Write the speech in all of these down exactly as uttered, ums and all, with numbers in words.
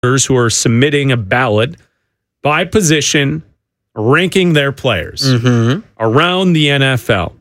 who are submitting a ballot by position, ranking their players mm-hmm. around the N F L.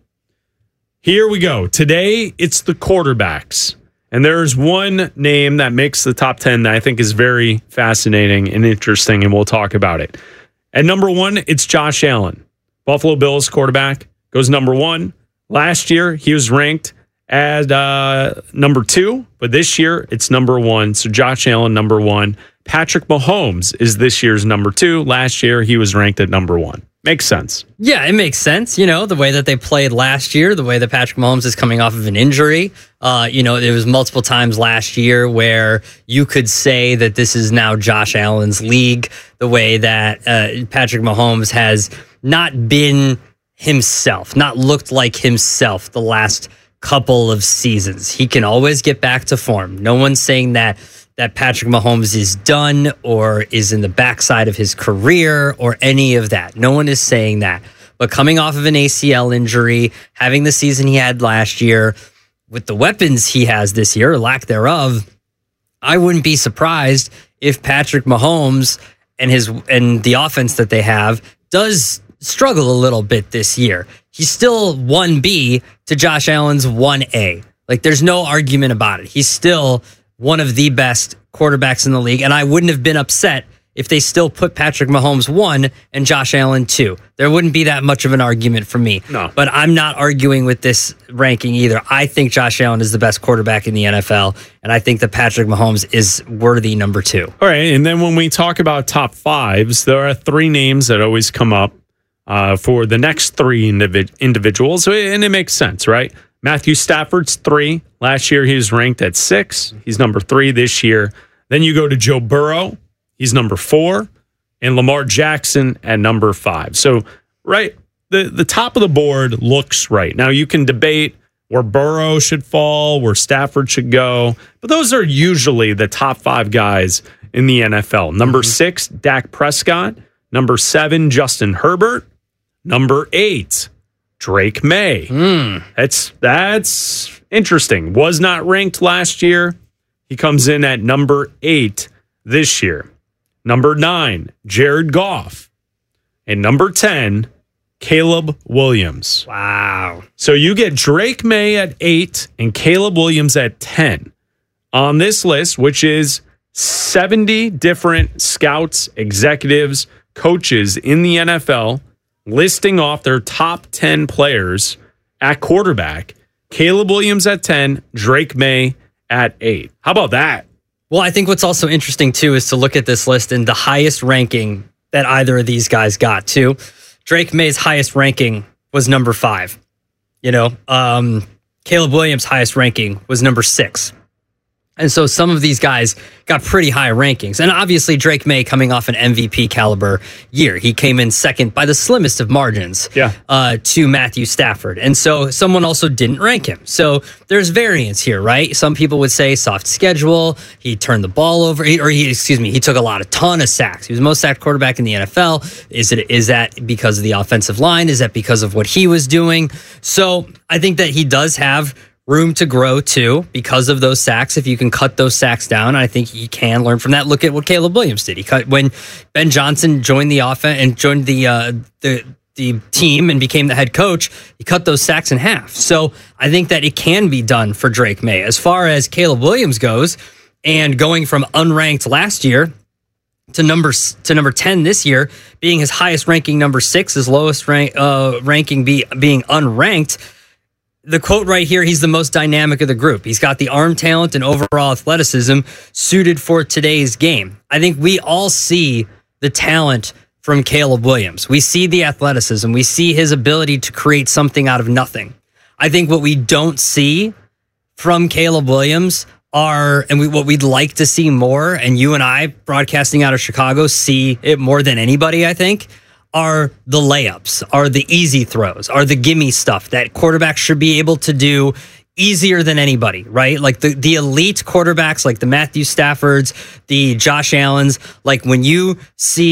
Here we go. Today, it's the quarterbacks. And there's one name that makes the top ten that I think is very fascinating and interesting, and we'll talk about it. At number one, it's Josh Allen. Buffalo Bills quarterback goes number one. Last year, he was ranked at uh, number two, but this year, it's number one. So Josh Allen, number one. Patrick Mahomes is this year's number two. Last year, he was ranked at number one. Makes sense. Yeah, it makes sense. You know, the way that they played last year, the way that Patrick Mahomes is coming off of an injury. Uh, you know, there was multiple times last year where you could say that this is now Josh Allen's league, the way that uh, Patrick Mahomes has not been himself, not looked like himself the last couple of seasons. He can always get back to form. No one's saying that that Patrick Mahomes is done or is in the backside of his career or any of that. No one is saying that. But coming off of an A C L injury, having the season he had last year, with the weapons he has this year, or lack thereof, I wouldn't be surprised if Patrick Mahomes and his and the offense that they have does struggle a little bit this year. He's still one B to Josh Allen's one A. Like, there's no argument about it. He's still one of the best quarterbacks in the league, and I wouldn't have been upset if they still put Patrick Mahomes one and Josh Allen two. There wouldn't be that much of an argument for me. No. But I'm not arguing with this ranking either. I think Josh Allen is the best quarterback in the N F L, and I think that Patrick Mahomes is worthy number two. All right, and then when we talk about top fives, there are three names that always come up uh, for the next three individ- individuals, and it makes sense, right? Matthew Stafford's three. Last year, he was ranked at six. He's number three this year. Then you go to Joe Burrow. He's number four. And Lamar Jackson at number five. So, right, the, the top of the board looks right. Now, you can debate where Burrow should fall, where Stafford should go. But those are usually the top five guys in the N F L. Number mm-hmm. six, Dak Prescott. Number seven, Justin Herbert. Number eight, Drake May. Mm. That's that's interesting. Was not ranked last year. He comes in at number eight this year. Number nine, Jared Goff. And number ten, Caleb Williams. Wow. So you get Drake May at eight and Caleb Williams at ten on this list, which is seventy different scouts, executives, coaches in the N F L listing off their top ten players at quarterback. Caleb Williams at ten, Drake May at eight. How about that? Well, I think what's also interesting, too, is to look at this list and the highest ranking that either of these guys got, too. Drake May's highest ranking was number five. You know, um, Caleb Williams' highest ranking was number six. And so some of these guys got pretty high rankings. And obviously Drake May coming off an M V P caliber year. He came in second by the slimmest of margins yeah. uh, to Matthew Stafford. And so someone also didn't rank him. So there's variance here, right? Some people would say soft schedule. He turned the ball over, or he, excuse me, he took a lot, a ton of sacks. He was the most sacked quarterback in the N F L. Is it, is that because of the offensive line? Is that because of what he was doing? So I think that he does have room to grow too because of those sacks. If you can cut those sacks down, I think you can learn from that. Look at what Caleb Williams did. He cut when Ben Johnson joined the offense and joined the uh, the the team and became the head coach. He cut those sacks in half. So I think that it can be done for Drake May. As far as Caleb Williams goes, and going from unranked last year to number to number ten this year, being his highest ranking number six, his lowest rank uh, ranking be, being unranked. The quote right here, he's the most dynamic of the group. He's got the arm talent and overall athleticism suited for today's game. I think we all see the talent from Caleb Williams. We see the athleticism. We see his ability to create something out of nothing. I think what we don't see from Caleb Williams are, and we, what we'd like to see more, and you and I broadcasting out of Chicago see it more than anybody, I think, are the layups, are the easy throws, are the gimme stuff that quarterbacks should be able to do easier than anybody, right? Like the, the elite quarterbacks, like the Matthew Staffords, the Josh Allens, like when you see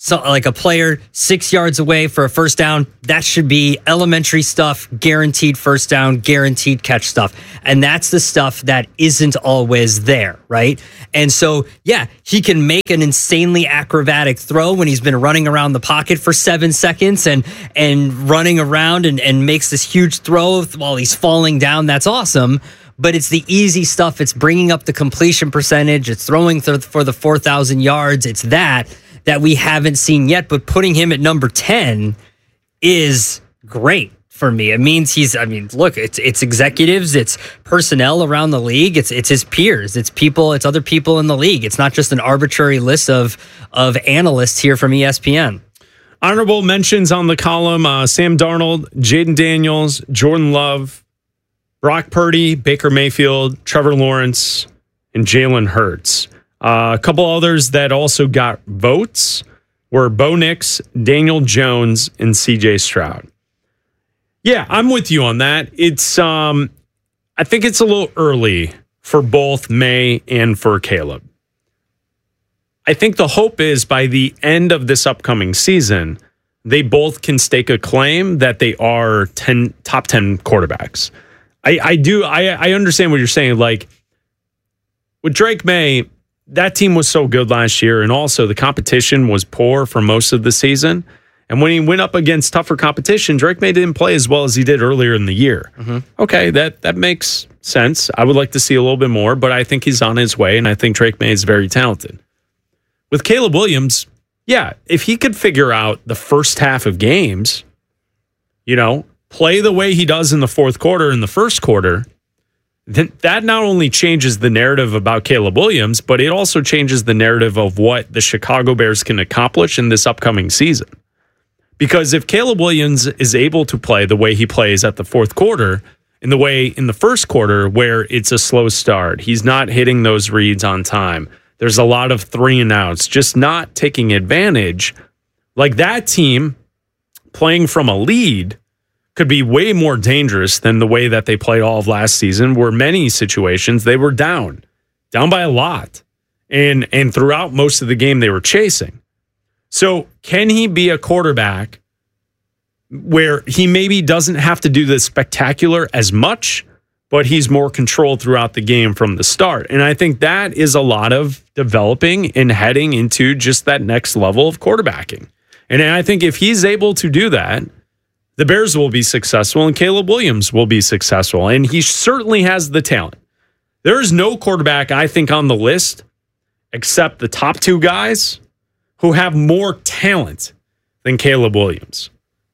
so like a player six yards away for a first down, that should be elementary stuff, guaranteed first down, guaranteed catch stuff. And that's the stuff that isn't always there, right? And so, yeah, he can make an insanely acrobatic throw when he's been running around the pocket for seven seconds and and running around and, and makes this huge throw while he's falling down. That's awesome. But it's the easy stuff. It's bringing up the completion percentage. It's throwing th- for the four thousand yards. It's that. that we haven't seen yet, but putting him at number ten is great for me. It means he's, I mean, look, it's it's executives, it's personnel around the league, it's it's his peers, it's people, it's other people in the league. It's not just an arbitrary list of of analysts here from E S P N. Honorable mentions on the column, uh, Sam Darnold, Jaden Daniels, Jordan Love, Brock Purdy, Baker Mayfield, Trevor Lawrence, and Jalen Hurts. Uh, a couple others that also got votes were Bo Nix, Daniel Jones, and C J Stroud. Yeah, I'm with you on that. It's, um, I think it's a little early for both May and for Caleb. I think the hope is by the end of this upcoming season, they both can stake a claim that they are ten top ten quarterbacks. I, I do, I, I understand what you're saying. Like with Drake May, that team was so good last year, and also the competition was poor for most of the season. And when he went up against tougher competition, Drake May didn't play as well as he did earlier in the year. Mm-hmm. Okay, that that makes sense. I would like to see a little bit more, but I think he's on his way, and I think Drake May is very talented. With Caleb Williams, yeah, if he could figure out the first half of games, you know, play the way he does in the fourth quarter and the first quarter, then that not only changes the narrative about Caleb Williams, but it also changes the narrative of what the Chicago Bears can accomplish in this upcoming season. Because if Caleb Williams is able to play the way he plays at the fourth quarter, in the way in the first quarter where it's a slow start, he's not hitting those reads on time, there's a lot of three and outs, just not taking advantage, like that team playing from a lead could be way more dangerous than the way that they played all of last season, where many situations they were down, down by a lot. And, and throughout most of the game, they were chasing. So can he be a quarterback where he maybe doesn't have to do the spectacular as much, but he's more controlled throughout the game from the start? And I think that is a lot of developing and heading into just that next level of quarterbacking. And I think if he's able to do that, the Bears will be successful and Caleb Williams will be successful. And he certainly has the talent. There is no quarterback, I think, on the list except the top two guys who have more talent than Caleb Williams.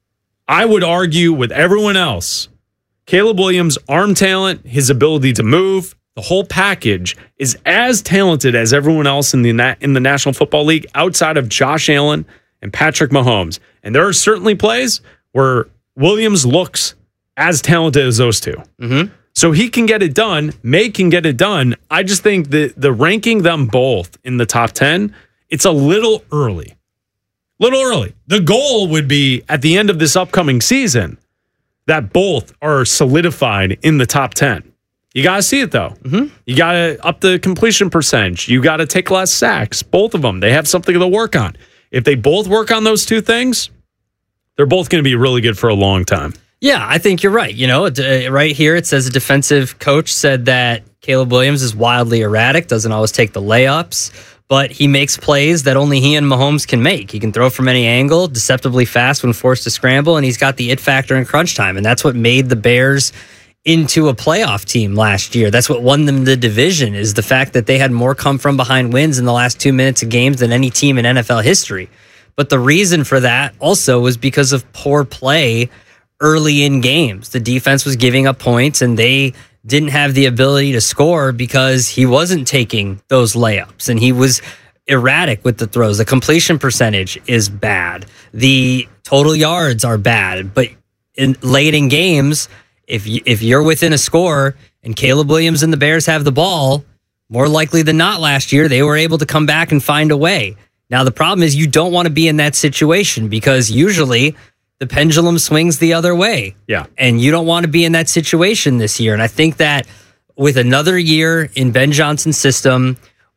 I would argue with everyone else, Caleb Williams' arm talent, his ability to move, the whole package is as talented as everyone else in the in the National Football League outside of Josh Allen and Patrick Mahomes. And there are certainly plays where Williams looks as talented as those two. Mm-hmm. So he can get it done. May can get it done. I just think that the ranking them both in the top ten, it's a little early. Little early. The goal would be at the end of this upcoming season that both are solidified in the top ten. You got to see it, though. Mm-hmm. You got to up the completion percentage. You got to take less sacks. Both of them. They have something to work on. If they both work on those two things, they're both going to be really good for a long time. Yeah, I think you're right. You know, uh, right here it says a defensive coach said that Caleb Williams is wildly erratic, doesn't always take the layups, but he makes plays that only he and Mahomes can make. He can throw from any angle, deceptively fast when forced to scramble, and he's got the it factor in crunch time, and that's what made the Bears into a playoff team last year. That's what won them the division, is the fact that they had more come from behind wins in the last two minutes of games than any team in N F L history. But the reason for that also was because of poor play early in games. The defense was giving up points, and they didn't have the ability to score because he wasn't taking those layups, and he was erratic with the throws. The completion percentage is bad. The total yards are bad. But in late in games, if you, if you're within a score and Caleb Williams and the Bears have the ball, more likely than not last year, they were able to come back and find a way. Now, the problem is you don't want to be in that situation because usually the pendulum swings the other way. Yeah. And you don't want to be in that situation this year. And I think that with another year in Ben Johnson's system,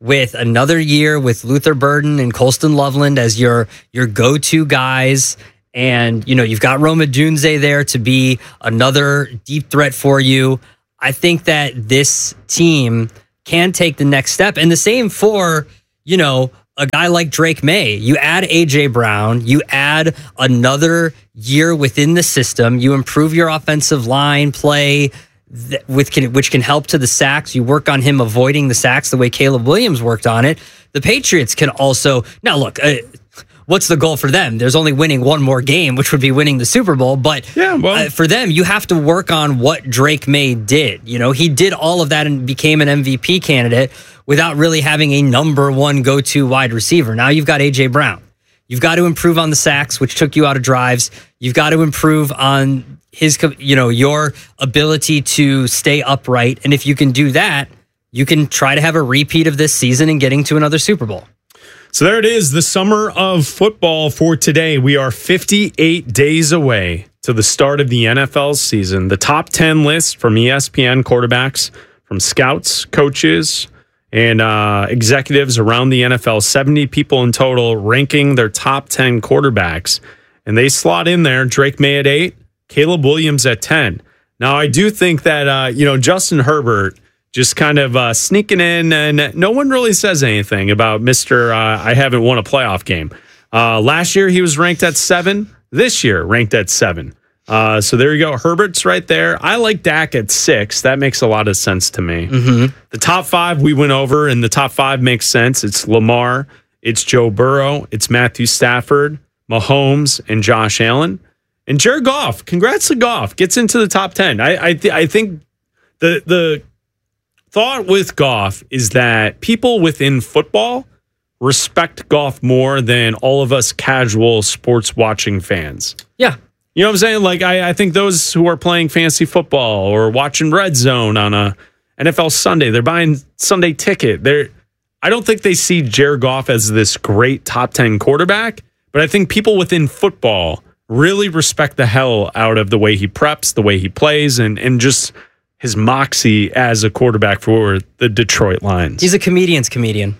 with another year with Luther Burden and Colston Loveland as your your go-to guys. And, you know, you've got Roma Dunze there to be another deep threat for you. I think that this team can take the next step. And the same for, you know, a guy like Drake May. You add A J Brown, you add another year within the system, you improve your offensive line play, th- with can, which can help to the sacks. You work on him avoiding the sacks the way Caleb Williams worked on it. The Patriots can also, now look, uh, what's the goal for them? There's only winning one more game, which would be winning the Super Bowl. But yeah, well, uh, for them, you have to work on what Drake May did. You know, he did all of that and became an M V P candidate without really having a number one go-to wide receiver. Now you've got A J Brown. You've got to improve on the sacks, which took you out of drives. You've got to improve on his, you know, your ability to stay upright. And if you can do that, you can try to have a repeat of this season and getting to another Super Bowl. So there it is, the summer of football for today. We are fifty-eight days away to the start of the N F L season. The top ten list from E S P N quarterbacks, from scouts, coaches, and uh, executives around the N F L. seventy people in total ranking their top ten quarterbacks. And they slot in there Drake May at eight, Caleb Williams at ten. Now, I do think that, uh, you know, Justin Herbert just kind of uh, sneaking in, and no one really says anything about Mister Uh, I haven't won a playoff game. Uh, last year, he was ranked at seven. This year, ranked at seven. Uh, so there you go. Herbert's right there. I like Dak at six. That makes a lot of sense to me. Mm-hmm. The top five we went over, and the top five makes sense. It's Lamar, it's Joe Burrow, it's Matthew Stafford, Mahomes, and Josh Allen. And Jared Goff. Congrats to Goff. Gets into the top ten. I I, th- I think the the... thought with Goff is that people within football respect Goff more than all of us casual sports watching fans. Yeah. You know what I'm saying? Like, I, I think those who are playing fantasy football or watching Red Zone on a N F L Sunday, they're buying Sunday ticket. They're, I don't think they see Jared Goff as this great top ten quarterback, but I think people within football really respect the hell out of the way he preps, the way he plays, and and just his moxie as a quarterback for the Detroit Lions. He's a comedian's comedian.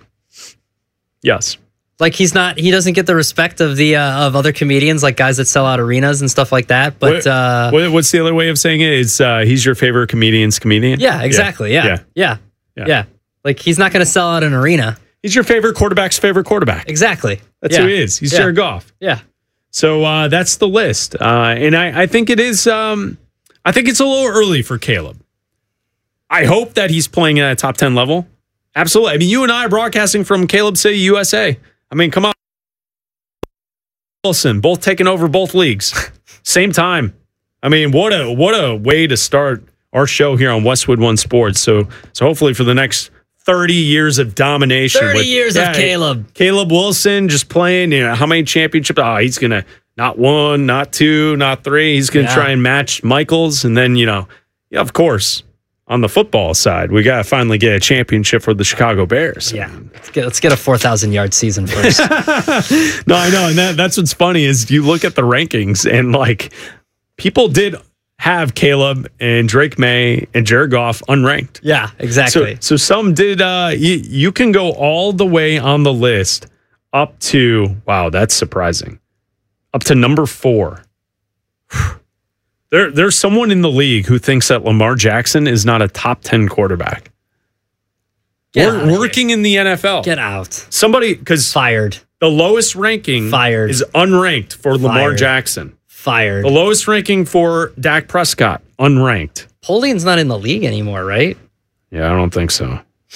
Yes. Like, he's not, he doesn't get the respect of the, uh, of other comedians, like guys that sell out arenas and stuff like that. But, what, uh, what, what's the other way of saying it? It's, uh, he's your favorite comedian's comedian? Yeah, exactly. Yeah. Yeah. Yeah. yeah. yeah. Like, he's not going to sell out an arena. He's your favorite quarterback's favorite quarterback. Exactly. That's yeah. who he is. He's yeah. Jared Goff. Yeah. So, uh, that's the list. Uh, and I, I think it is, um, I think it's a little early for Caleb. I hope that he's playing at a top ten level. Absolutely. I mean, you and I are broadcasting from Caleb City, U S A. I mean, come on. Wilson, both taking over both leagues. Same time. I mean, what a what a way to start our show here on Westwood One Sports. So so hopefully for the next thirty years of domination. thirty with, years yeah, of Caleb. Caleb Wilson just playing, you know, how many championships? Oh, he's going to, not one, not two, not three. He's going to yeah. try and match Michaels. And then, you know, yeah, of course, on the football side, we got to finally get a championship for the Chicago Bears. Yeah, let's get, let's get a four thousand yard season first. No, I know. And that, that's what's funny is you look at the rankings and, like, people did have Caleb and Drake May and Jared Goff unranked. Yeah, exactly. So, so some did, uh, you, you can go all the way on the list up to, wow, that's surprising, up to number four. There, there's someone in the league who thinks that Lamar Jackson is not a top ten quarterback. We're working in the N F L. Get out. Somebody, because fired. The lowest ranking Fired. is unranked for Lamar Fired. Jackson. Fired. The lowest ranking for Dak Prescott, unranked. Polian's not in the league anymore, right? Yeah, I don't think so.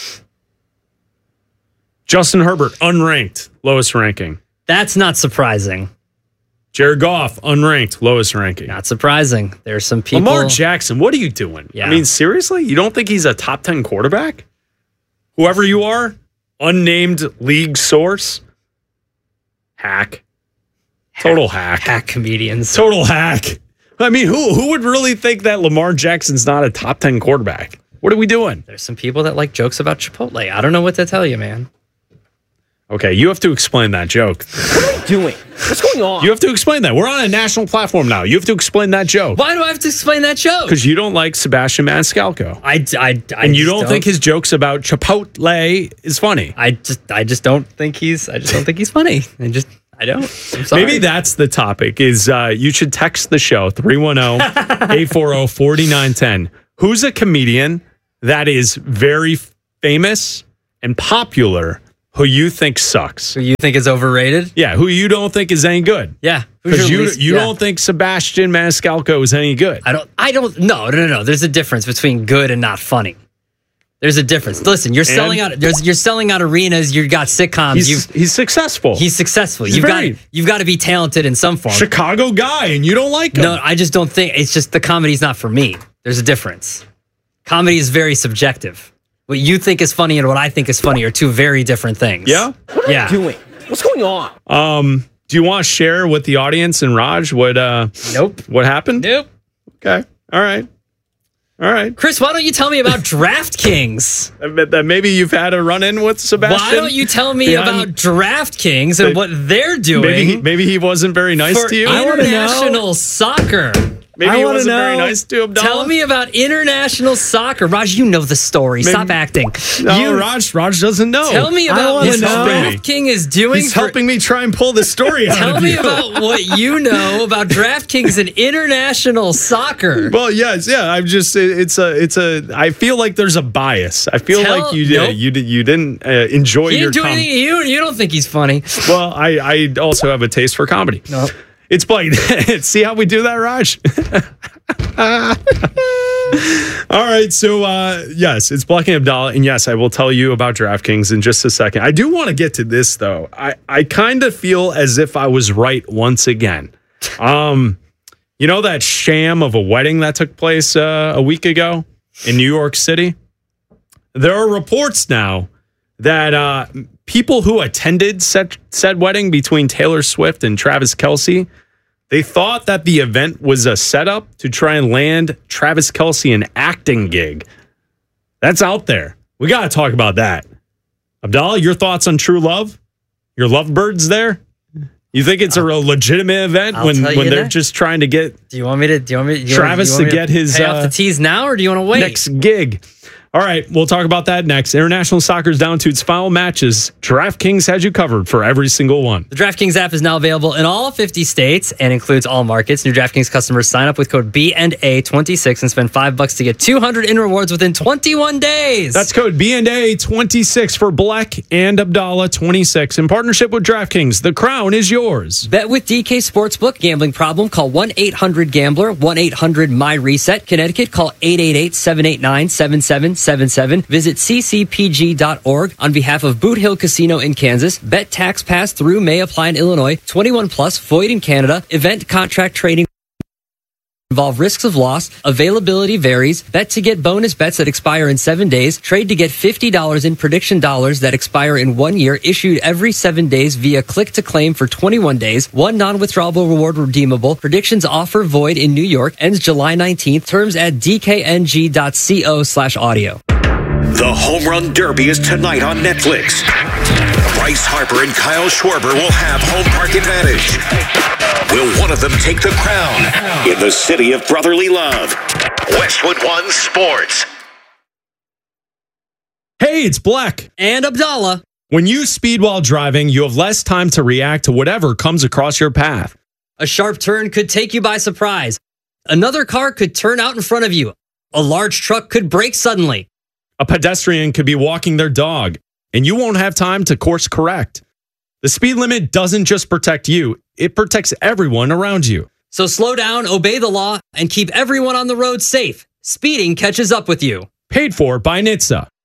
Justin Herbert, unranked, lowest ranking. That's not surprising. Jared Goff, unranked, lowest ranking. Not surprising. There's some people. Lamar Jackson, what are you doing? Yeah. I mean, seriously? You don't think he's a top ten quarterback? Whoever you are, unnamed league source, hack. Total hack. Hack comedians. Total hack. I mean, who who would really think that Lamar Jackson's not a top ten quarterback? What are we doing? There's some people that like jokes about Chipotle. I don't know what to tell you, man. Okay, you have to explain that joke. What are we doing? What's going on? You have to explain that. We're on a national platform now. You have to explain that joke. Why do I have to explain that joke? Because you don't like Sebastian Maniscalco. I, I, I and you just don't, don't think his jokes about Chipotle is funny. I just I just don't think he's I just don't think he's funny. I just I don't. I'm sorry. Maybe that's the topic is uh, you should text the show three one zero, eight four zero, four nine one zero. Who's a comedian that is very famous and popular who you think sucks? Who you think is overrated? Yeah, who you don't think is any good. Yeah. Because you least, you yeah. don't think Sebastian Maniscalco is any good. I don't I don't no, no, no, no. There's a difference between good and not funny. There's a difference. Listen, you're selling out there's you're selling out arenas, you've got sitcoms, He's, you've he's successful. He's successful. He's you've very- got you've got to be talented in some form. Chicago guy, and you don't like him. No, I just don't think it's just the comedy's not for me. There's a difference. Comedy is very subjective. What you think is funny and what I think is funny are two very different things. Yeah? What are Yeah. we doing? What's going on? Um, do you want to share with the audience and Raj what uh Nope. what happened? Nope. Okay. All right. All right. Chris, why don't you tell me about DraftKings? I bet that maybe you've had a run in with Sebastian. Why don't you tell me Behind- about DraftKings and Maybe- what they're doing Maybe he, maybe he wasn't very nice for to you. international soccer? Maybe I he wanna wasn't very know. nice to Abdallah. Tell me about international soccer. Raj, you know the story. Stop acting. No, you, Raj. Raj doesn't know. Tell me I about wanna what know. DraftKings is doing. He's for- helping me try and pull the story out Tell of me you. about what you know about DraftKings and international soccer. Well, yes, yeah. I'm just. it- It's a. It's a. I feel like there's a bias. I feel Tell- like you did. nope. You did. You didn't uh, enjoy He your. didn't do com- anything. You, you don't think he's funny. Well, I. I also have a taste for comedy. No. It's Blake. See how we do that, Raj? All right. So, uh, yes, it's Blake and Abdallah. And yes, I will tell you about DraftKings in just a second. I do want to get to this, though. I, I kind of feel as if I was right once again. Um, you know that sham of a wedding that took place uh, a week ago in New York City? There are reports now that uh, people who attended said, said wedding between Taylor Swift and Travis Kelce, they thought that the event was a setup to try and land Travis Kelce an acting gig. That's out there. We got to talk about that. Abdallah, your thoughts on True Love? Your lovebirds there? You think it's a real legitimate event I'll when, tell when you they're that. just trying to get Do you want me to? Do you want me? Do you Travis want, do you to want get me his, pay uh, off the tease now, or do you want to wait? next gig? All right, we'll talk about that next. International soccer's down to its final matches. DraftKings has you covered for every single one. The DraftKings app is now available in all fifty states and includes all markets. New DraftKings customers sign up with code B and A twenty-six and spend five bucks to get two hundred in rewards within twenty-one days. That's code B and A twenty-six for Black and Abdallah twenty-six in partnership with DraftKings. The crown is yours. Bet with D K Sportsbook. Gambling problem? Call one eight hundred gambler, one eight hundred my reset. Connecticut, call eight eight eight, seven eight nine, seven seven seven seven. Visit c c p g dot org on behalf of Boot Hill Casino in Kansas. Bet tax pass through may apply in Illinois. twenty-one plus, void in Canada. Event contract trading involve risks of loss. Availability varies. Bet to get bonus bets that expire in seven days. Trade to get fifty dollars in prediction dollars that expire in one year. Issued every seven days via click to claim for twenty-one days. One non-withdrawable reward redeemable. Predictions offer void in New York. Ends July nineteenth. Terms at d k n g dot co slash audio. The Home Run Derby is tonight on Netflix. Bryce Harper and Kyle Schwarber will have home park advantage. Will one of them take the crown in the city of brotherly love? Westwood One Sports. Hey, it's Black. And Abdallah. When you speed while driving, you have less time to react to whatever comes across your path. A sharp turn could take you by surprise. Another car could turn out in front of you. A large truck could brake suddenly. A pedestrian could be walking their dog, and you won't have time to course correct. The speed limit doesn't just protect you, it protects everyone around you. So slow down, obey the law, and keep everyone on the road safe. Speeding catches up with you. Paid for by N H T S A.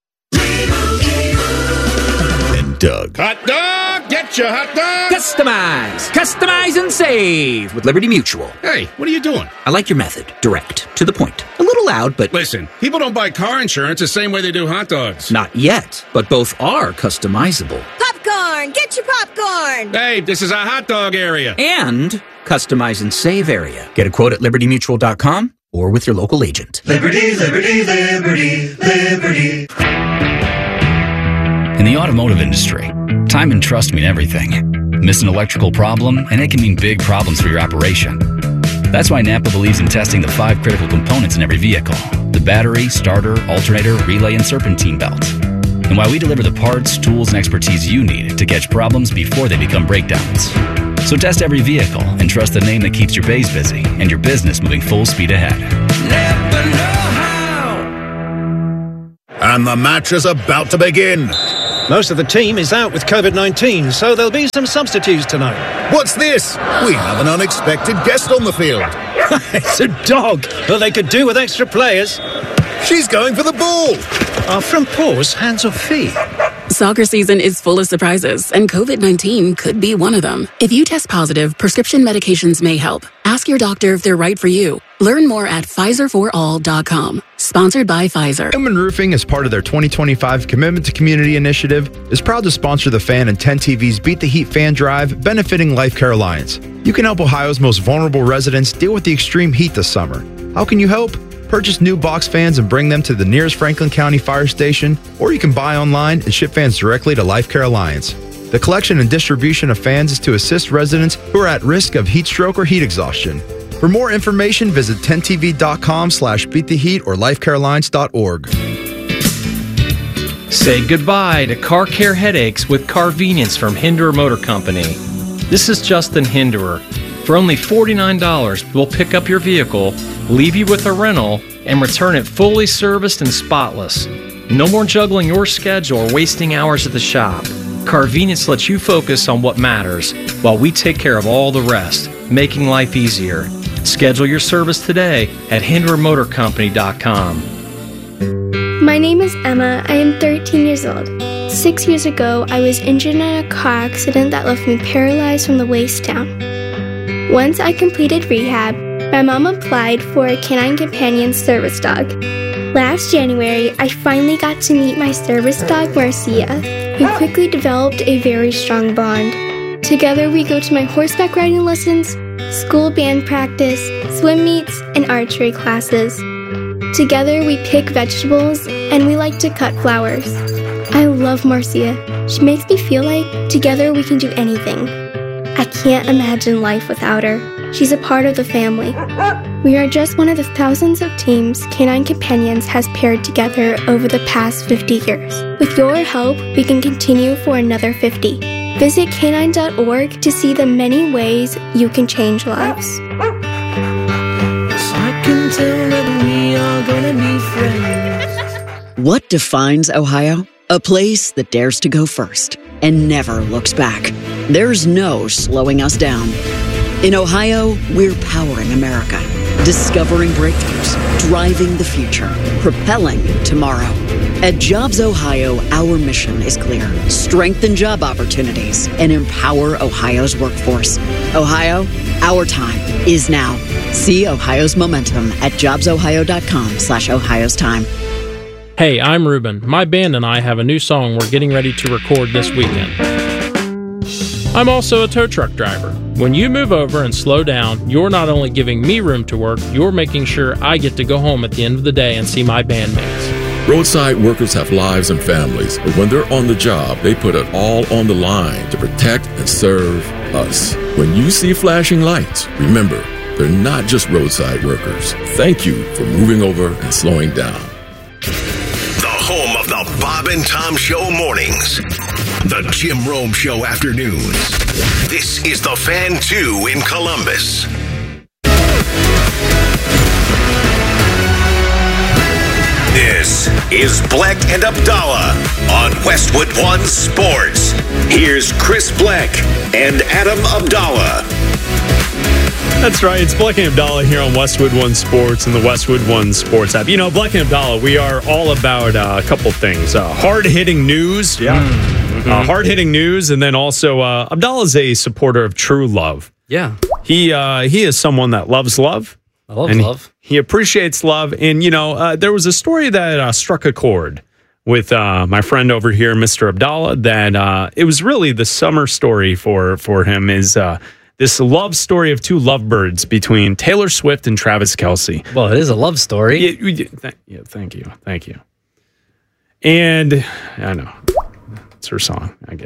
And Doug. Hot dog, get your hot dog. Customize, customize and save with Liberty Mutual. Hey, what are you doing? I like your method. Direct, to the point. A little loud, but Listen, people don't buy car insurance the same way they do hot dogs. not yet. But both are customizable. Popcorn! Get your popcorn! Hey, this is a hot dog area. And customize and save area. Get a quote at liberty mutual dot com or with your local agent. Liberty, liberty, liberty, liberty. In the automotive industry, Time and trust mean everything. Miss an electrical problem, and it can mean big problems for your operation. That's why Napa believes in testing the five critical components in every vehicle: the battery, starter, alternator, relay, and serpentine belt. And why we deliver the parts, tools, and expertise you need to catch problems before they become breakdowns. So test every vehicle and trust the name that keeps your bays busy and your business moving full speed ahead. Napa know-how. And the match is about to begin. Most of the team is out with COVID nineteen, so there'll be some substitutes tonight. What's this? We have an unexpected guest on the field. It's a dog, but they could do with extra players. She's going for the ball. Are front paws hands or feet? Soccer season is full of surprises, and COVID nineteen could be one of them. If you test positive, prescription medications may help. Ask your doctor if they're right for you. Learn more at Pfizer for all dot com. Sponsored by Pfizer. Hillman Roofing, as part of their twenty twenty-five Commitment to Community initiative, is proud to sponsor the Fan and ten T V's Beat the Heat Fan Drive, benefiting Life Care Alliance. You can help Ohio's most vulnerable residents deal with the extreme heat this summer. How can you help? Purchase new box fans and bring them to the nearest Franklin County Fire Station, or you can buy online and ship fans directly to Life Care Alliance. The collection and distribution of fans is to assist residents who are at risk of heat stroke or heat exhaustion. For more information, visit ten T V dot com slash beat the heat or life care alliance dot org. Say goodbye to car care headaches with Carvenience from Hinderer Motor Company. This is Justin Hinderer. For only forty-nine dollars, we'll pick up your vehicle, leave you with a rental, and return it fully serviced and spotless. No more juggling your schedule or wasting hours at the shop. Carvenience lets you focus on what matters while we take care of all the rest, making life easier. Schedule your service today at hinderer motor company dot com. My name is Emma. I am thirteen years old. Six years ago, I was injured in a car accident that left me paralyzed from the waist down. Once I completed rehab, my mom applied for a Canine Companion service dog. Last January, I finally got to meet my service dog, Marcia. We quickly developed a very strong bond. Together, we go to my horseback riding lessons, school band practice, swim meets, and archery classes. Together, we pick vegetables, and we like to cut flowers. I love Marcia. She makes me feel like together we can do anything. I can't imagine life without her. She's a part of the family. We are just one of the thousands of teams Canine Companions has paired together over the past fifty years. With your help, we can continue for another fifty. Visit canine dot org to see the many ways you can change lives. I can tell that we are gonna be friends. What defines Ohio? A place that dares to go first and never looks back. There's no slowing us down. In Ohio, we're powering America, discovering breakthroughs, driving the future, propelling tomorrow. At Jobs Ohio, our mission is clear: strengthen job opportunities and empower Ohio's workforce. Ohio, our time is now. See Ohio's momentum at jobs ohio dot com slash Ohio's time. Hey, I'm Ruben. My band and I have a new song we're getting ready to record this weekend. I'm also a tow truck driver. When you move over and slow down, you're not only giving me room to work, you're making sure I get to go home at the end of the day and see my bandmates. Roadside workers have lives and families, but when they're on the job, they put it all on the line to protect and serve us. When you see flashing lights, remember, they're not just roadside workers. Thank you for moving over and slowing down. The home of the Bob and Tom Show mornings. The Jim Rome Show afternoons. This is the Fan two in Columbus. This is Bleck and Abdallah on Westwood One Sports. Here's Chris Bleck and Adam Abdallah. That's right. It's Bleck and Abdallah here on Westwood One Sports and the Westwood One Sports app. You know, Bleck and Abdallah, we are all about uh, a couple things. Uh, hard-hitting news. Yeah. Mm-hmm. Uh, hard-hitting news. And then also, uh, Abdallah's a supporter of true love. Yeah. He uh, he is someone that loves love. I love and love. He, he appreciates love. And, you know, uh, there was a story that uh, struck a chord with uh, my friend over here, Mister Abdallah, that uh, it was really the summer story for, for him is uh, this love story of two lovebirds between Taylor Swift and Travis Kelce. Well, it is a love story. Yeah, th- yeah thank you. Thank you. And I know. It's her song. I get it.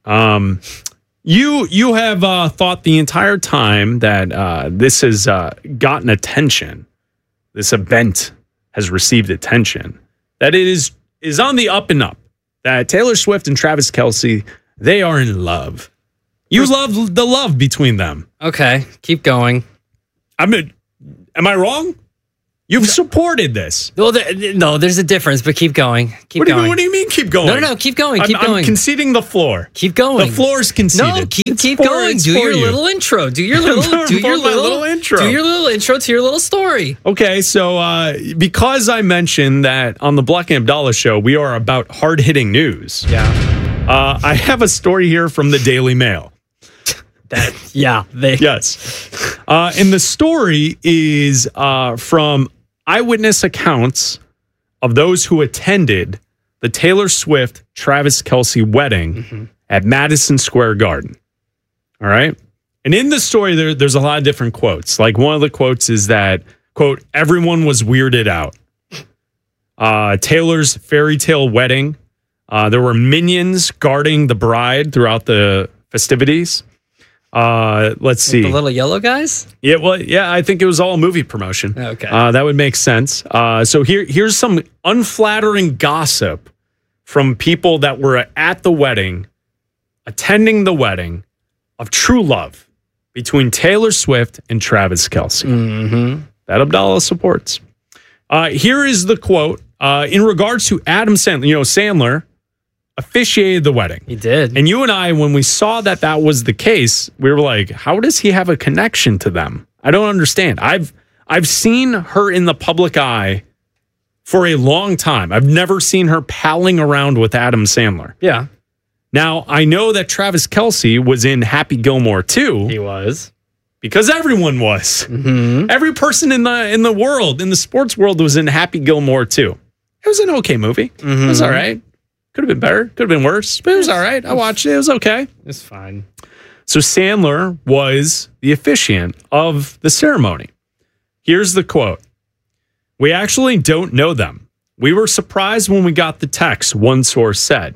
Um, you you have uh, thought the entire time that uh, this has uh, gotten attention. This event has received attention. That it is is on the up and up. That Taylor Swift and Travis Kelce, they are in love. You love the love between them. Okay, keep going. I mean, am I wrong? You've supported this. Well, there, no, there's a difference, but keep going. Keep what do you going. mean, what do you mean keep going? No, no, no, keep going. Keep I'm, going. I'm conceding the floor. Keep going. The floor's conceded. No, keep It's keep for- going. it's Do for your you. little intro. Do your little do For your my little, little intro. Do your little intro to your little story. Okay, so uh, because I mentioned that on the Black and Abdallah show, we are about hard-hitting news. Yeah. Uh, I have a story here from the Daily Mail. That yeah, they yes. Uh, and the story is uh, from eyewitness accounts of those who attended the Taylor Swift Travis Kelce wedding Mm-hmm. at Madison Square Garden. All right. And in the story, there, there's a lot of different quotes. Like one of the quotes is that, quote, everyone was weirded out. Uh, Taylor's fairy tale wedding. Uh, there were minions guarding the bride throughout the festivities. Uh, let's see. The little yellow guys? Yeah, well, yeah, I think it was all movie promotion. Okay. Uh, that would make sense. Uh, so here, here's some unflattering gossip from people that were at the wedding, attending the wedding of true love between Taylor Swift and Travis Kelce. Mm-hmm. That Abdallah supports. Uh, here is the quote uh, in regards to Adam Sandler. You know, Sandler officiated the wedding. He did. And you and I, when we saw that that was the case, we were like, how does he have a connection to them? I don't understand. I've I've seen her in the public eye for a long time. I've never seen her palling around with Adam Sandler. Yeah. Now, I know that Travis Kelce was in Happy Gilmore too. He was. Because everyone was. Mm-hmm. Every person in the in the world, in the sports world, was in Happy Gilmore too. It was an okay movie. Mm-hmm. It was all right. Could have been better. Could have been worse. But it was all right. I watched it. It was okay. It's fine. So Sandler was the officiant of the ceremony. Here's the quote. We actually don't know them. We were surprised when we got the text, one source said.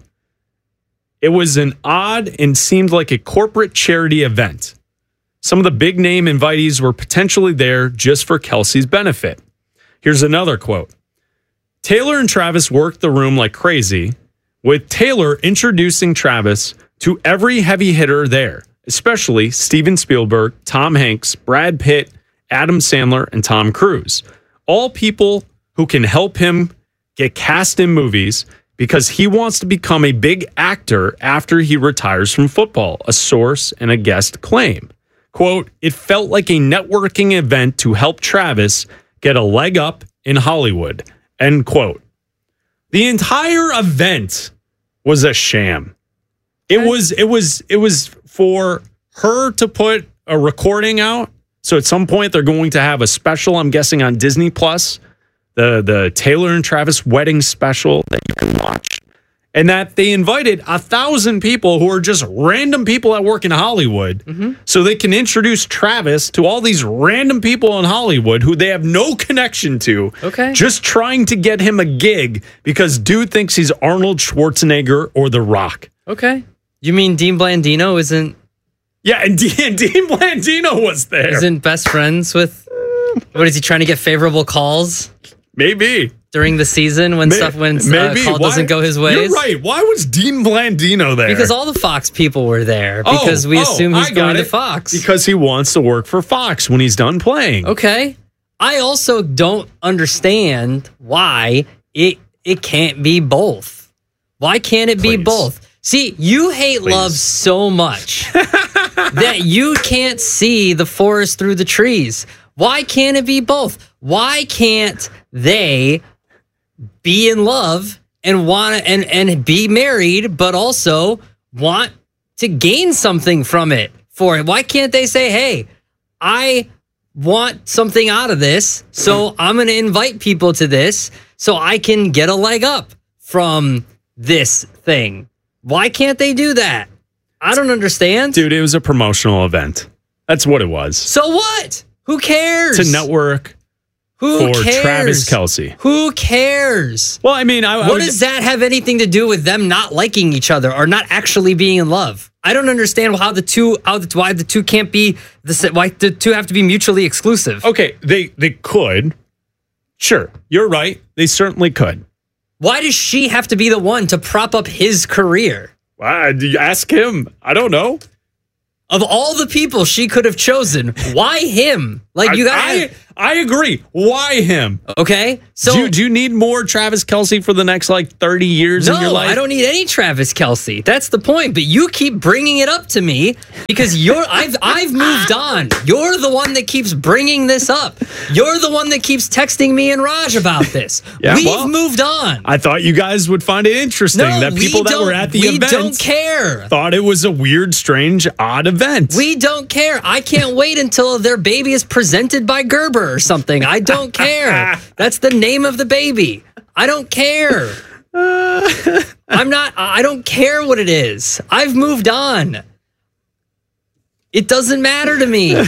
It was an odd and seemed like a corporate charity event. Some of the big name invitees were potentially there just for Kelce's benefit. Here's another quote. Taylor and Travis worked the room like crazy, with Taylor introducing Travis to every heavy hitter there, especially Steven Spielberg, Tom Hanks, Brad Pitt, Adam Sandler, and Tom Cruise. All people who can help him get cast in movies because he wants to become a big actor after he retires from football, a source and a guest claim. Quote, it felt like a networking event to help Travis get a leg up in Hollywood, end quote. The entire event was a sham. It was it was it was for her to put a recording out. So at some point they're going to have a special, I'm guessing, on Disney Plus, the the Taylor and Travis wedding special that you can watch. And that they invited a thousand people who are just random people that work in Hollywood, mm-hmm. so they can introduce Travis to all these random people in Hollywood who they have no connection to. Okay. Just trying to get him a gig because dude thinks he's Arnold Schwarzenegger or The Rock. Okay. You mean Dean Blandino isn't... Yeah, and Dean, Dean Blandino was there. Isn't best friends with... What, is he trying to get favorable calls? Maybe. During the season when stuff when uh, call doesn't go his ways. You're right. Why was Dean Blandino there? Because all the Fox people were there. Oh, Because we oh, assume he's I got going to it. Fox. Because he wants to work for Fox when he's done playing. Okay. I also don't understand why it it can't be both. Why can't it be Please. both? See, you hate Please. love so much that you can't see the forest through the trees. Why can't it be both? Why can't they be in love and want to and, and be married, but also want to gain something from it for it? Why can't they say, hey, I want something out of this, so I'm going to invite people to this so I can get a leg up from this thing? Why can't they do that? I don't understand. Dude, it was a promotional event. That's what it was. So what? Who cares? To network Who for cares? Travis Kelce. Who cares? Well, I mean, I, I what would, does that have anything to do with them not liking each other or not actually being in love? I don't understand how the two, how the, why the two can't be the sa- why the two have to be mutually exclusive. Okay, they they could. Sure, you're right. They certainly could. Why does she have to be the one to prop up his career? Well, you ask him. I don't know. Of all the people she could have chosen, why him? Like you I, got. I, I agree. Why him? Okay, so do you, do you need more Travis Kelce for the next like thirty years no, in your life? I don't need any Travis Kelce. That's the point. But you keep bringing it up to me because you're. I've I've moved on. You're the one that keeps bringing this up. You're the one that keeps texting me and Raj about this. Yeah, We've well, moved on. I thought you guys would find it interesting No, that people we that were don't- at the we event don't care. thought it was a weird, strange, odd event. We don't care. I can't wait until their baby is presented by Gerber or something. I don't care. That's the name of the baby. I don't care. I'm not, I don't care what it is. I've moved on. It doesn't matter to me.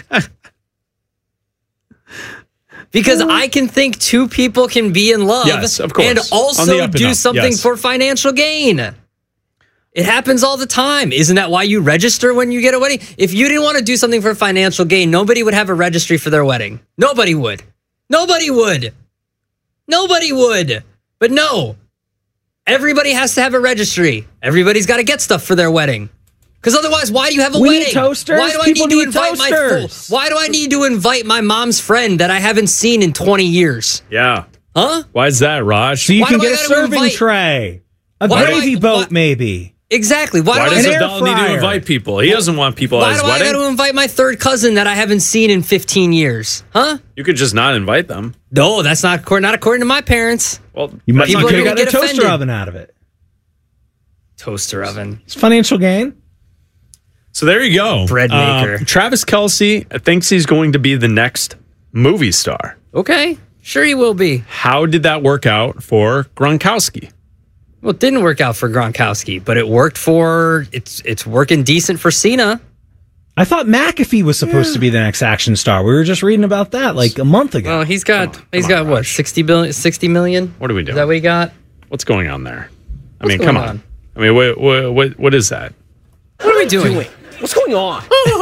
Because I can think two people can be in love Yes, of course. and On the also up and do up, something yes. for financial gain. It happens all the time. Isn't that why you register when you get a wedding? If you didn't want to do something for financial gain, nobody would have a registry for their wedding. Nobody would. Nobody would. Nobody would. But no. Everybody has to have a registry. Everybody's got to get stuff for their wedding. Because otherwise, why do you have a We wedding? need toasters. Why do I People need to need invite toasters. my Why do I need to invite my mom's friend that I haven't seen in twenty years? Yeah. Huh? Why is that, Raj? So you Why can do I get a gotta serving invite- tray, a Why do gravy I- boat, why- maybe. Exactly. Why, Why do does I An air Adele need to fryer. invite people? He doesn't want people Why at his do I wedding. got to invite my third cousin that I haven't seen in fifteen years? Huh? You could just not invite them. No, that's not according, not according to my parents. Well, You might People you are could have gonna got a get toaster offended. oven out of it. Toaster oven. It's financial gain. So there you go. Bread maker. Um, Travis Kelce thinks he's going to be the next movie star. Okay. Sure he will be. How did that work out for Gronkowski? Well, it didn't work out for Gronkowski, but it worked for it's it's working decent for Cena. I thought McAfee was supposed to be the next action star. We were just reading about that like a month ago. Well, he's got Come on, he's come got on, what, Raj. sixty billion sixty million? What are we Is doing? that what he got? What's going on there? I What's mean, going come on. on? I mean, what, what what what is that? What are we doing? What's going on?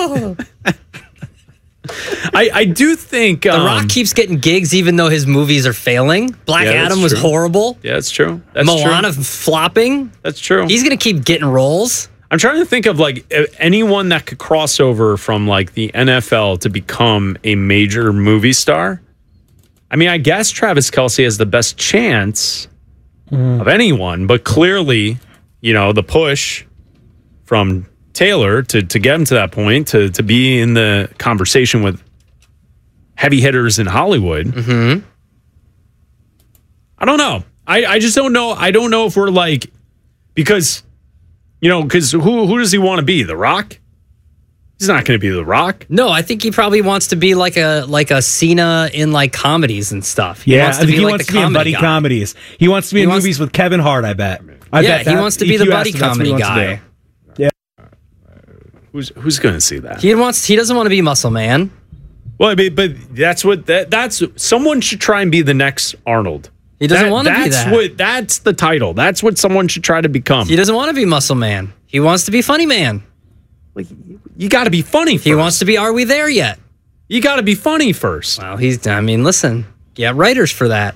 I I do think The um, Rock keeps getting gigs even though his movies are failing. Black Yeah, that's Adam was true. horrible. Yeah, that's true. That's Moana true. flopping. That's true. He's going to keep getting roles. I'm trying to think of like a- anyone that could cross over from like the N F L to become a major movie star. I mean, I guess Travis Kelce has the best chance of anyone, but clearly, you know, the push from Taylor to, to get him to that point, to, to be in the conversation with heavy hitters in Hollywood. Mm-hmm. I don't know. I, I just don't know. I don't know if we're like, because, you know, because who, who does he want to be? The Rock? He's not going to be The Rock. No, I think he probably wants to be like a like a Cena in like comedies and stuff. He yeah, wants I to think be he like wants the to be in comedy buddy guy. comedies. He wants to be He in wants- movies with Kevin Hart, I bet. I Yeah, bet he that- wants to if be the you buddy asked him, that's what he comedy wants to guy. do. Yeah. Who's who's going to see that? He wants. He doesn't want to be Muscle Man. Well, I mean, but that's what that that's someone should try and be the next Arnold. He doesn't That- want to be That's that. what that's the title. That's what someone should try to become. He doesn't want to be Muscle Man. He wants to be Funny Man. You got to be funny first. He wants to be Are We There Yet? You got to be funny first. Well, he's. I mean, listen. Yeah, writers for that.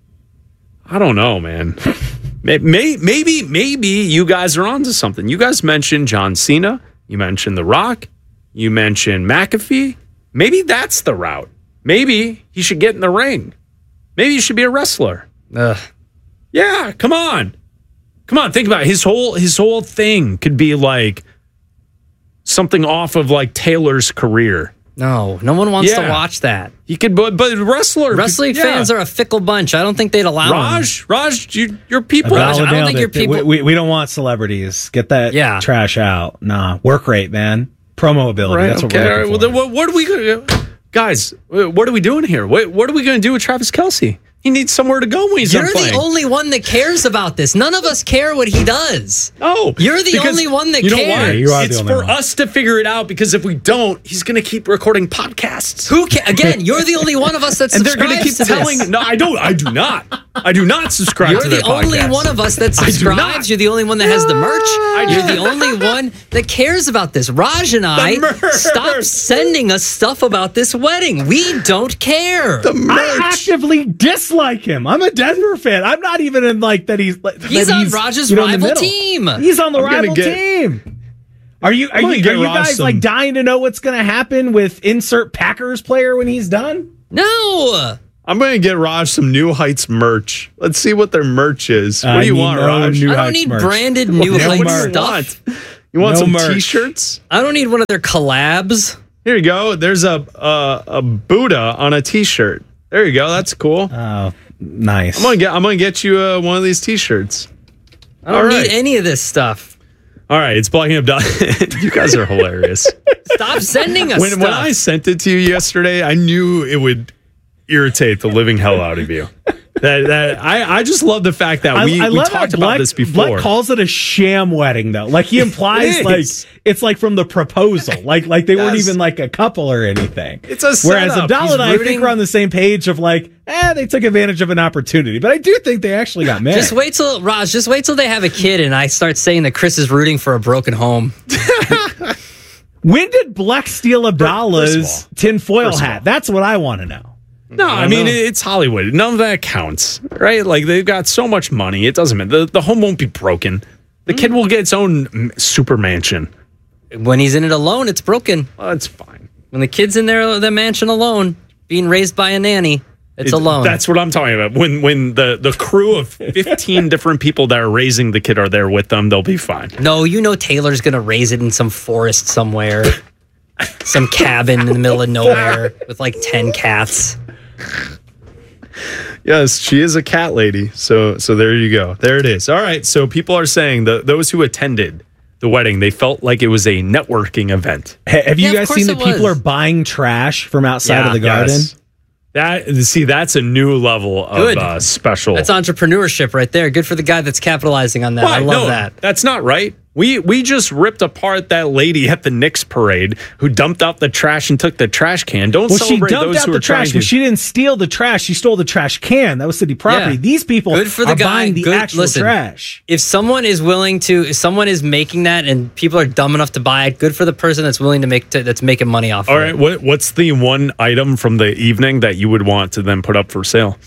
I don't know, man. May- may- maybe maybe you guys are onto something. You guys mentioned John Cena. You mentioned The Rock. You mentioned McAfee. Maybe that's the route. Maybe he should get in the ring. Maybe he should be a wrestler. Ugh. Yeah, come on. Come on, think about it. His whole his whole thing could be like something off of like Taylor's career. No, no one wants Yeah. to watch that. He could, but, but wrestler. Wrestling yeah. fans are a fickle bunch. I don't think they'd allow him. Raj, Raj, you, your people. Raj, I don't nailed think it. your people- We, we, we don't want celebrities. Get that Yeah. trash out. Nah, work rate, man. Promo ability. Right, That's what okay, we're all right. looking Well, for. then what, what are we going to... Guys, what are we doing here? What, what are we going to do with Travis Kelce? He needs somewhere to go when he's You're not playing. the only one that cares about this. None of us care what he does. Oh, You're the because only one that you know cares. why? You are the It's only for one. us to figure it out, because if we don't, he's going to keep recording podcasts. Who ca- Again, you're the only one of us that And they're subscribes going to keep to telling. this. No, I don't. I do not. I do not subscribe You're to their the only podcasts. one of us that I do subscribes. not. You're the only one that has the merch. I You're do the only one that cares about this. Raj and I, merch. stop sending us stuff about this wedding. We don't care. The merch. I actively dislike him. I'm a Denver fan. I'm not even in like that. He's like, He's that on he's, Raj's you know, in the rival middle. team. He's on the I'm gonna rival get- team. Are you are I'm gonna you, get are you Raj guys some- like dying to know what's going to happen with insert Packers player when he's done? No. I'm going to get Raj some New Heights merch. Let's see what their merch is. What I do you need want, no Raj? New I don't Heights need merch. branded New What do Heights you stuff. want? You want No some merch. T-shirts? I don't need one of their collabs. Here you go. There's a a, a Buddha on a T-shirt. There you go. That's cool. Oh, nice. I'm gonna get. I'm gonna get you uh, one of these T-shirts. I don't All need right. any of this stuff. All right, it's blocking up. You guys are hilarious. Stop sending us when stuff. when I sent it to you yesterday, I knew it would irritate the living hell out of you. That, that I, I just love the fact that we, I, I we love talked that about Bleck, this before. Bleck calls it a sham wedding, though. Like he implies, It like is. it's like from the proposal, like like they weren't Yes. even like a couple or anything. It's a Whereas setup. Abdallah He's and I think rooting- we're on the same page of like, eh, they took advantage of an opportunity. But I do think they actually got married. Just wait till Raj. Just wait till they have a kid, and I start saying that Chris is rooting for a broken home. When did Bleck steal Abdallah's First of all- tinfoil first of hat? all. That's what I want to know. No, I mean, it's Hollywood. None of that counts, right? Like, they've got so much money. It doesn't matter. The, the home won't be broken. The kid will get its own m- super mansion. When he's in it alone, it's broken. Well, that's fine. When the kid's in there, the mansion alone, being raised by a nanny, it's It- alone. That's what I'm talking about. When when the, the crew of fifteen different people that are raising the kid are there with them, they'll be fine. No, you know Taylor's gonna raise it in some forest somewhere, some cabin in the middle of nowhere with like ten cats. Yes, she is a cat lady. So so there you go. There it is. All right. So people are saying that those who attended the wedding, they felt like it was a networking event. Ha- Have you Yeah, of guys course seen that it people was. are buying trash from outside Yeah, of the garden? yes. That see, that's a new level of Good. uh, special. That's entrepreneurship right there. Good for the guy that's capitalizing on that. I What? love No, that. That's not right. We we just ripped apart that lady at the Knicks parade who dumped out the trash and took the trash can. Don't Well, she celebrate dumped those out who the are trying trash, to. but she didn't steal the trash. She stole the trash can. That was city property. Yeah. These people Good for the are guy. buying the Good- actual listen, trash. If someone is willing to, if someone is making that, and people are dumb enough to buy it, good for the person that's willing to make to, that's making money off. All of right, it. what what's the one item from the evening that you would want to then put up for sale?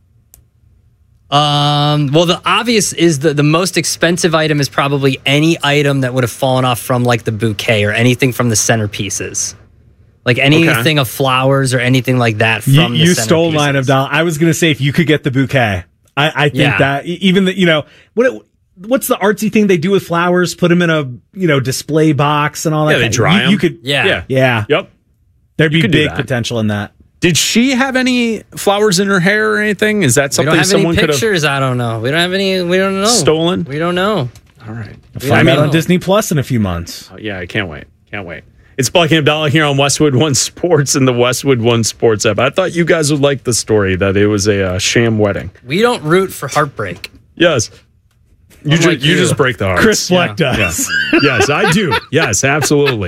Um, well, the obvious is the, the most expensive item is probably any item that would have fallen off from like the bouquet or anything from the centerpieces. Like anything of flowers or anything like that You, from the you stole centerpieces. mine of doll. I was going to say if you could get the bouquet, I, I think Yeah. that e- even the, you know, what it, what's the artsy thing they do with flowers? Put them in a, you know, display box and all that. Yeah, they kind- dry you, 'em. you could, Yeah. Yeah. yeah. Yep. There'd You be could do big that. potential in that. Did she have any flowers in her hair or anything? Is that We something don't have someone any could have pictures. I don't know. We don't have any. We don't know. stolen? We don't know. All right. Find I out mean- on Disney Plus in a few months. Oh, yeah, I can't wait. Can't wait. It's Blackie Abdallah here on Westwood One Sports and the Westwood One Sports app. I thought you guys would like the story that it was a uh, sham wedding. We don't root for heartbreak. Yes. You, ju- Unlike you you. just break the hearts. Chris Fleck Yeah. does. Yeah. Yes, I do. Yes, absolutely.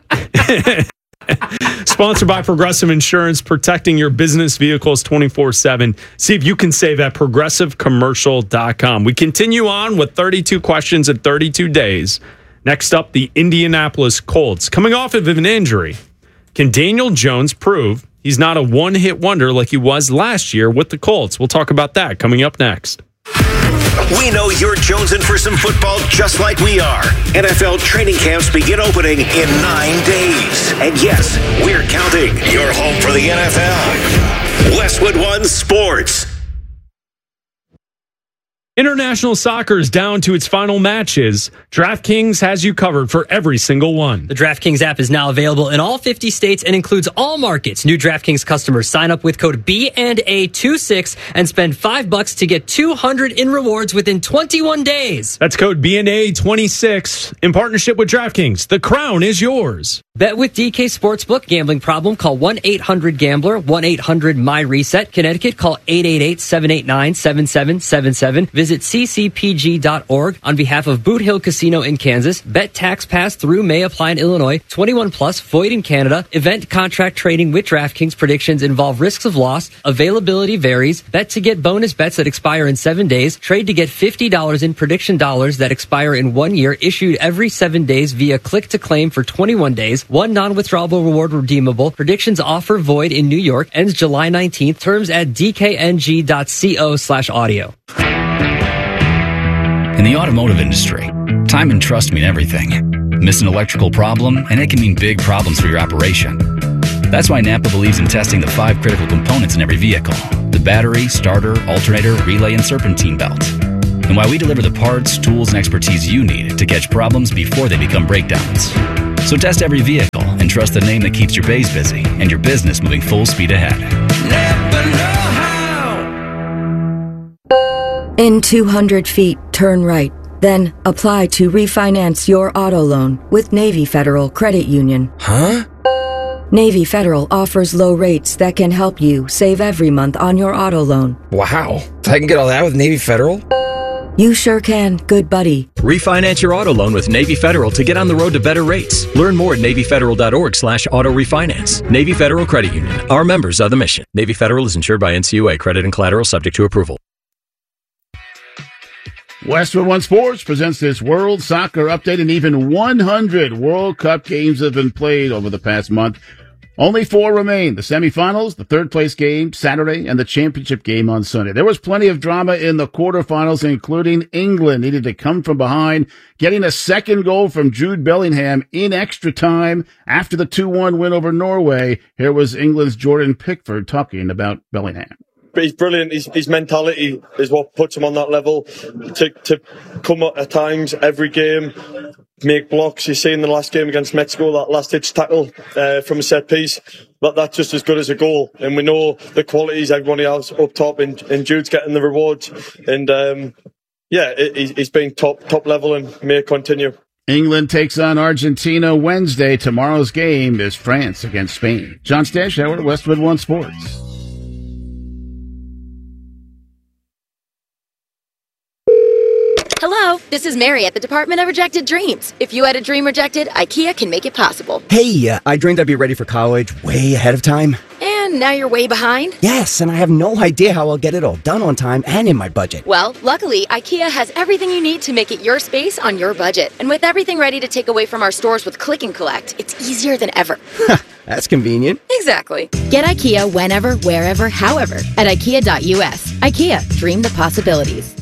Sponsored by Progressive Insurance, protecting your business vehicles twenty-four seven. See if you can save at progressive commercial dot com. We continue on with thirty-two questions in thirty-two days. Next up, the Indianapolis Colts. Coming off of an injury, can Daniel Jones prove he's not a one-hit wonder like he was last year with the Colts? We'll talk about that coming up next. We know you're jonesing for some football just like we are. N F L training camps begin opening in nine days. And yes, we're counting. You're home for the N F L. Westwood One Sports. International soccer is down to its final matches. DraftKings has you covered for every single one. The DraftKings app is now available in all fifty states and includes all markets. New DraftKings customers sign up with code B and A twenty-six and spend five bucks to get two hundred in rewards within twenty-one days. That's code B and A twenty-six in partnership with DraftKings. The crown is yours. Bet with D K Sportsbook. Gambling problem? Call one eight hundred gambler, one eight hundred my reset. Connecticut, call eight eight eight, seven eight nine, seven seven seven seven. Visit c c p g dot org. On behalf of Boot Hill Casino in Kansas, bet tax pass through may apply in Illinois. twenty-one plus, void in Canada. Event contract trading with DraftKings. Predictions involve risks of loss. Availability varies. Bet to get bonus bets that expire in seven days. Trade to get fifty dollars in prediction dollars that expire in one year. Issued every seven days via click to claim for twenty-one days. One non-withdrawable reward redeemable. Predictions offer void in New York. Ends July nineteenth. Terms at d k n g dot co slash audio. In the automotive industry, time and trust mean everything. Miss an electrical problem, and it can mean big problems for your operation. That's why Napa believes in testing the five critical components in every vehicle: the battery, starter, alternator, relay, and serpentine belt. And why we deliver the parts, tools, and expertise you need to catch problems before they become breakdowns. So test every vehicle and trust the name that keeps your bays busy and your business moving full speed ahead. In two hundred feet, turn right. Then apply to refinance your auto loan with Navy Federal Credit Union. Huh? Navy Federal offers low rates that can help you save every month on your auto loan. Wow. I can get all that with Navy Federal? You sure can, good buddy. Refinance your auto loan with Navy Federal to get on the road to better rates. Learn more at navy federal dot org slash auto refinance. Navy Federal Credit Union. Our members are the mission. Navy Federal is insured by N C U A. Credit and collateral subject to approval. Westwood One Sports presents this World Soccer Update, and even one hundred World Cup games have been played over the past month. Only four remain: the semifinals, the third-place game Saturday, and the championship game on Sunday. There was plenty of drama in the quarterfinals, including England needed to come from behind, getting a second goal from Jude Bellingham in extra time after the two one win over Norway. Here was England's Jordan Pickford talking about Bellingham. But he's brilliant. His, his mentality is what puts him on that level. To to come at times every game, make blocks. You see in the last game against Mexico, that last ditch tackle uh, from a set piece. But that's just as good as a goal. And we know the qualities everybody else up top, and, and Jude's getting the rewards. And um, yeah, it, he's been top top level and may continue. England takes on Argentina Wednesday. Tomorrow's game is France against Spain. John Stashauer, Westwood One Sports. Hello, this is Mary at the Department of Rejected Dreams. If you had a dream rejected, IKEA can make it possible. Hey, uh, I dreamed I'd be ready for college way ahead of time. And now you're way behind? Yes, and I have no idea how I'll get it all done on time and in my budget. Well, luckily, IKEA has everything you need to make it your space on your budget. And with everything ready to take away from our stores with Click and Collect, it's easier than ever. That's convenient. Exactly. Get IKEA whenever, wherever, however at ikea dot u s. IKEA, dream the possibilities.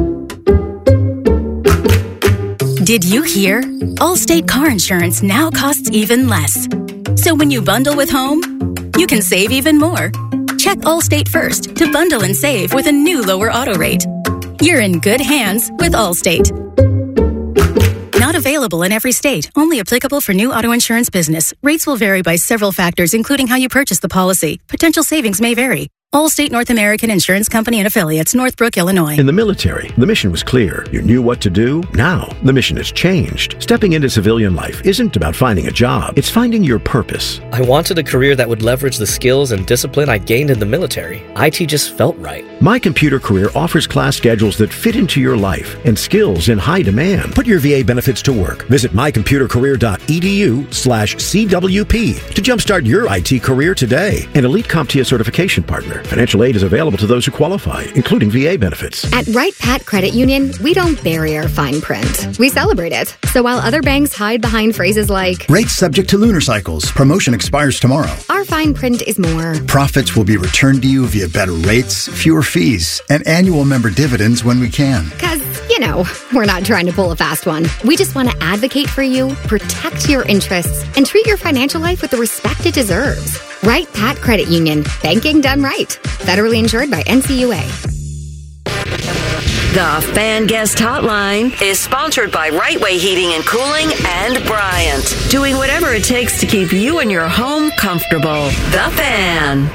Did you hear? Allstate car insurance now costs even less. So when you bundle with home, you can save even more. Check Allstate first to bundle and save with a new lower auto rate. You're in good hands with Allstate. Not available in every state. Only applicable for new auto insurance business. Rates will vary by several factors, including how you purchase the policy. Potential savings may vary. Allstate North American Insurance Company and Affiliates, Northbrook, Illinois. In the military, the mission was clear. You knew what to do. Now, the mission has changed. Stepping into civilian life isn't about finding a job. It's finding your purpose. I wanted a career that would leverage the skills and discipline I gained in the military. I T just felt right. My Computer Career offers class schedules that fit into your life and skills in high demand. Put your V A benefits to work. Visit my computer career dot e d u slash c w p to jumpstart your I T career today. An elite CompTIA certification partner. Financial aid is available to those who qualify, including V A benefits. At Wright Pat Credit Union, we don't bury our fine print. We celebrate it. So while other banks hide behind phrases like, rates subject to lunar cycles, promotion expires tomorrow, our fine print is more, profits will be returned to you via better rates, fewer fees, and annual member dividends when we can. Because, you know, we're not trying to pull a fast one. We just want to advocate for you, protect your interests, and treat your financial life with the respect it deserves. Wright Pat Credit Union. Banking done right. Federally insured by N C U A. The Fan Guest Hotline is sponsored by Right Way Heating and Cooling and Bryant, doing whatever it takes to keep you and your home comfortable. The Fan.